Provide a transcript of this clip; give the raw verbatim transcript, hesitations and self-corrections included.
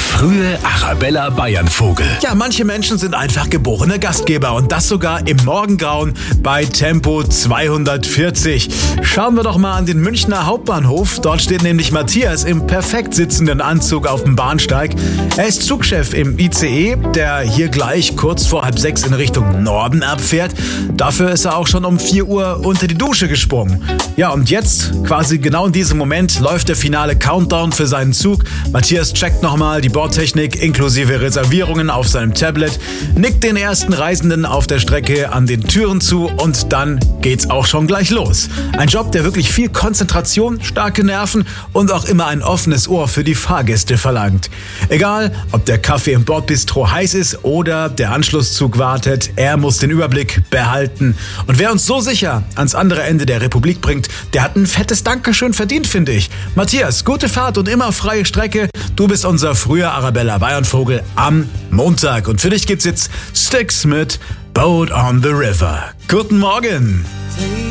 frühe Arabella Bayernvogel. Ja, manche Menschen sind einfach geborene Gastgeber und das sogar im Morgengrauen bei Tempo zweihundertvierzig. Schauen wir doch mal an den Münchner Hauptbahnhof. Dort steht nämlich Matthias im perfekt sitzenden Anzug auf dem Bahnsteig. Er ist Zugchef im I C E, der hier gleich kurz vor halb sechs in Richtung Norden abfährt. Dafür ist er auch schon um vier Uhr unter die Dusche gesprungen. Ja, und jetzt, quasi genau in diesem Moment, läuft der finale Countdown für seinen Zug. Matthias checkt nochmal die Bordtechnik inklusive Reservierungen auf seinem Tablet, nickt den ersten Reisenden auf der Strecke an den Türen zu und dann geht's auch schon gleich los. Ein Job, der wirklich viel Konzentration, starke Nerven und auch immer ein offenes Ohr für die Fahrgäste verlangt. Egal, ob der Kaffee im Bordbistro heiß ist oder der Anschlusszug wartet, er muss den Überblick behalten. Und wer uns so sicher ans andere Ende der Republik bringt, der hat ein fettes Dankeschön verdient, finde ich. Matthias, gute Fahrt und immer freie Strecke. Du bist unser früher Arabella Bayernvogel am Montag. Und für dich gibt's jetzt Styx mit Boat on the River. Guten Morgen!